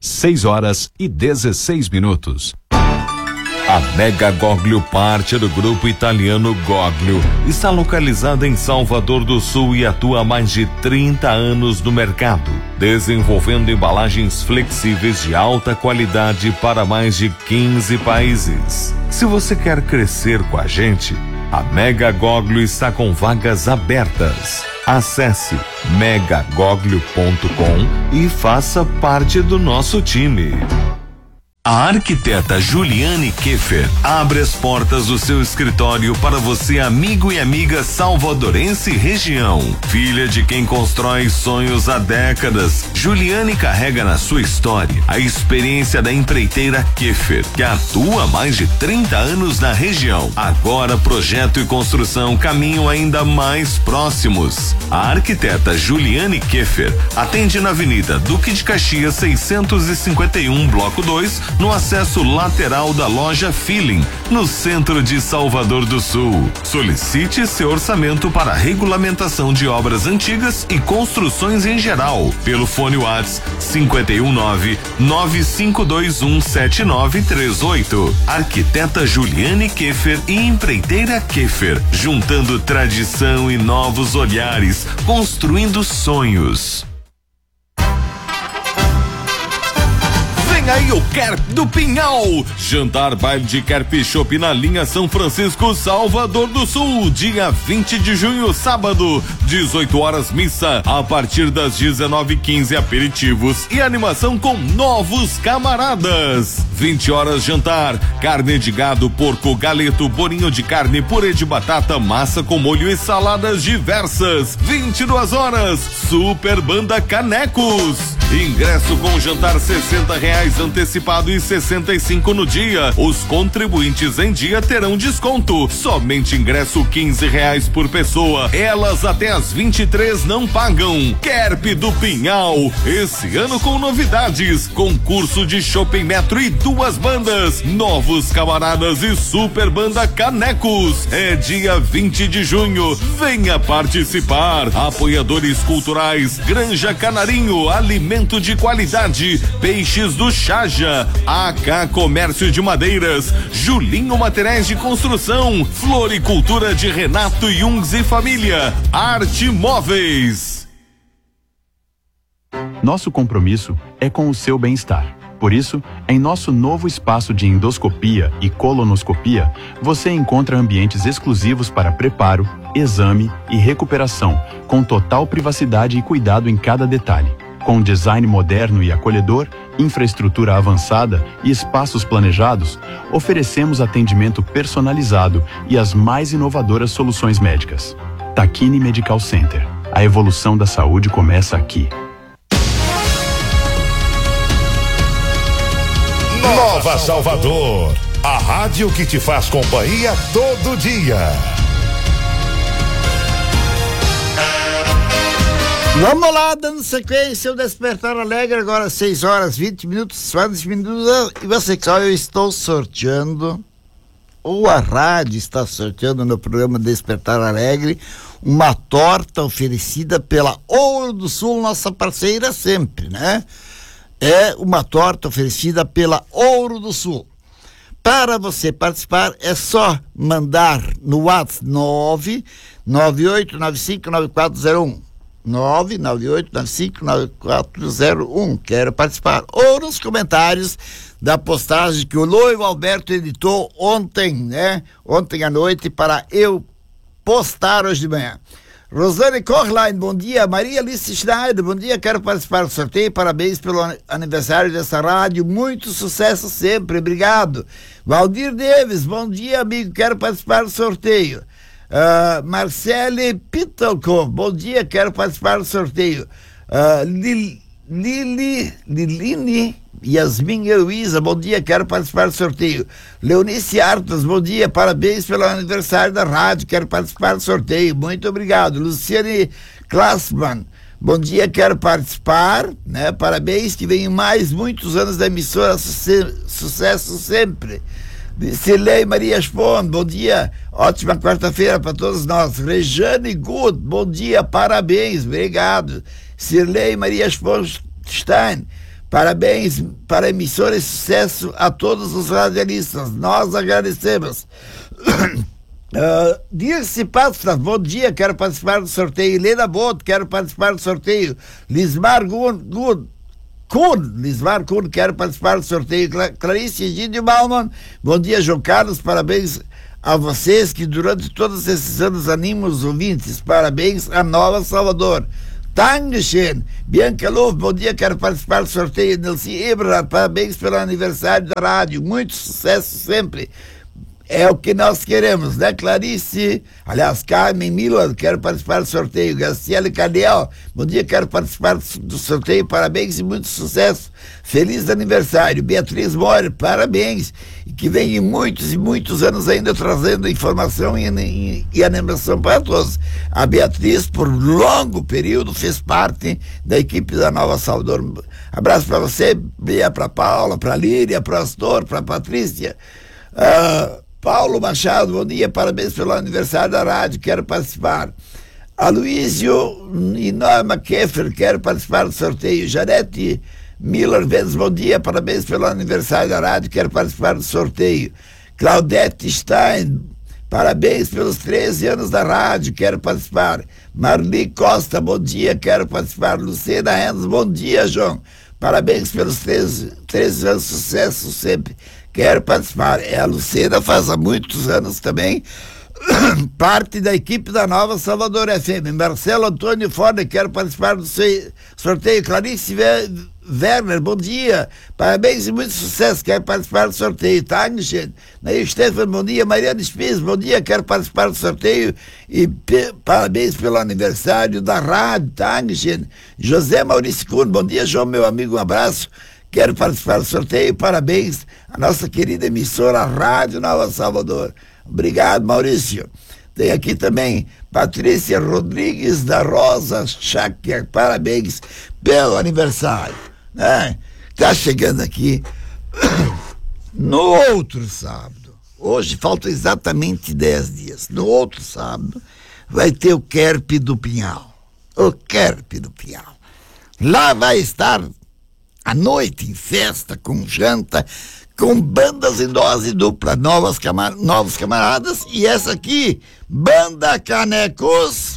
6:16. A Mega Goglio, parte do grupo italiano Goglio, está localizada em Salvador do Sul e atua há mais de 30 anos no mercado, desenvolvendo embalagens flexíveis de alta qualidade para mais de 15 países. Se você quer crescer com a gente, a Mega Goglio está com vagas abertas. Acesse megagoglio.com e faça parte do nosso time. A arquiteta Juliane Keffer abre as portas do seu escritório para você, amigo e amiga salvadorense e região. Filha de quem constrói sonhos há décadas, Juliane carrega na sua história a experiência da empreiteira Keffer, que atua há mais de 30 anos na região. Agora, projeto e construção caminham ainda mais próximos. A arquiteta Juliane Keffer atende na Avenida Duque de Caxias 651, Bloco 2, no acesso lateral da loja Feeling, no centro de Salvador do Sul. Solicite seu orçamento para regulamentação de obras antigas e construções em geral, pelo fone WhatsApp 519-9521-7938. Arquiteta Juliane Keffer e empreiteira Keffer, juntando tradição e novos olhares, construindo sonhos. Aí o Kerp do Pinhal, jantar baile de Kerp Shop na linha São Francisco, Salvador do Sul, dia 20 de junho, sábado, 18 horas missa, a partir das 19h15 aperitivos e animação com novos camaradas. 20 horas jantar, carne de gado, porco, galeto, bolinho de carne, purê de batata, massa com molho e saladas diversas. 22 horas, Super Banda Canecos. Ingresso com jantar R$60 antecipado e 65 no dia. Os contribuintes em dia terão desconto. Somente ingresso R$15 por pessoa. Elas até às 23 não pagam. Kerp do Pinhal, esse ano com novidades. Concurso de Shopping Metro e 2 bandas. Novos camaradas e Super Banda Canecos. É dia 20 de junho. Venha participar. Apoiadores culturais: Granja Canarinho, alimento de qualidade, Peixes do Chaja, AK Comércio de Madeiras, Julinho Materiais de Construção, Floricultura de Renato Jungs e Família, Arte Móveis. Nosso compromisso é com o seu bem-estar. Por isso, em nosso novo espaço de endoscopia e colonoscopia, você encontra ambientes exclusivos para preparo, exame e recuperação, com total privacidade e cuidado em cada detalhe. Com design moderno e acolhedor, infraestrutura avançada e espaços planejados, oferecemos atendimento personalizado e as mais inovadoras soluções médicas. Takini Medical Center. A evolução da saúde começa aqui. Nova Salvador, a rádio que te faz companhia todo dia. Vamos lá, dando sequência, o Despertar Alegre, agora 6h20, 20 minutos, e você que sabe, eu estou sorteando, ou a rádio está sorteando no programa Despertar Alegre, uma torta oferecida pela Ouro do Sul, nossa parceira sempre, né? É uma torta oferecida pela Ouro do Sul. Para você participar, é só mandar no WhatsApp 998959401. 998959401. Quero participar. Ou nos comentários da postagem que o Noivo Alberto editou ontem, né? Ontem à noite, para eu postar hoje de manhã. Rosane Kochlein, bom dia. Maria Alice Schneider, bom dia. Quero participar do sorteio. Parabéns pelo aniversário dessa rádio. Muito sucesso sempre. Obrigado. Valdir Neves, bom dia, amigo. Quero participar do sorteio. Marcele Pittelko, bom dia, quero participar do sorteio. Liline Yasmin Heloísa, bom dia, quero participar do sorteio. Leonice Artas, bom dia, parabéns pelo aniversário da rádio, quero participar do sorteio, muito obrigado. Luciane Klassmann, bom dia, quero participar, né? Parabéns, que venham mais muitos anos da emissora, sucesso sempre. Cirlei Maria Spon, bom dia, ótima quarta-feira para todos nós. Rejane Good, bom dia, parabéns, obrigado. Cirlei Maria Sponstein, Parabéns para a emissora e sucesso a todos os radialistas. Nós agradecemos. Dirce Pastra, bom dia, quero participar do sorteio. Helena Bot, quero participar do sorteio. Lismar Lismar Kuhn, quero participar do sorteio. Clarice Egídio Bauman, bom dia, João Carlos, parabéns a vocês que durante todos esses anos animam os ouvintes. Parabéns a Nova Salvador. Dankeschön. Bianca Love, bom dia, quero participar do sorteio. Nelson Ebrard, parabéns pelo aniversário da rádio, muito sucesso sempre. É o que nós queremos, né, Clarice? Aliás, Carmen Miller, quero participar do sorteio. Graciela Cadiel, bom dia, quero participar do sorteio. Parabéns e muito sucesso. Feliz aniversário. Beatriz Moura, parabéns. E que venha muitos e muitos anos ainda trazendo informação e animação para todos. A Beatriz, por longo período, fez parte da equipe da Nova Salvador. Abraço para você, para Paula, para Líria, para Astor, para Patrícia. Paulo Machado, bom dia, parabéns pelo aniversário da rádio, quero participar. Aloysio e Norma Keffer, quero participar do sorteio. Janete Miller Venz, bom dia, parabéns pelo aniversário da rádio, quero participar do sorteio. Claudete Stein, parabéns pelos 13 anos da rádio, quero participar. Marli Costa, bom dia, quero participar. Lucena Renz, bom dia, João, parabéns pelos 13 anos, sucesso sempre. Quero participar. A Lucena faz há muitos anos também parte da equipe da Nova Salvador FM. Marcelo Antônio Ford, quero participar do sorteio. Clarice Werner, bom dia, parabéns e muito sucesso, quero participar do sorteio. Dankeschön. Nair Stefan, bom dia. Mariana Spies, bom dia, quero participar do sorteio e parabéns pelo aniversário da rádio. Dankeschön. José Maurício Kuhn, bom dia, João, meu amigo, um abraço. Quero participar do sorteio, parabéns à nossa querida emissora Rádio Nova Salvador. Obrigado, Maurício. Tem aqui também Patrícia Rodrigues da Rosa Cháquia, parabéns pelo aniversário. Tá chegando aqui no outro sábado. Hoje faltam exatamente 10 dias. No outro sábado vai ter o Querp do Pinhal. O Querp do Pinhal. Lá vai estar à noite, em festa, com janta, com bandas em dose dupla, novos camaradas, e essa aqui, Banda Canecos